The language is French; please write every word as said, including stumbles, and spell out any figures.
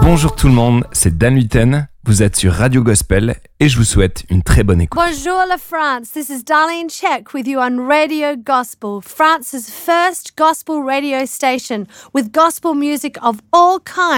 Bonjour tout le monde, c'est Dan Luten, vous êtes sur Radio Gospel et je vous souhaite une très bonne écoute. Bonjour la France, this is Darlene Check with you on Radio Gospel, France's first gospel radio station with gospel music of all kinds.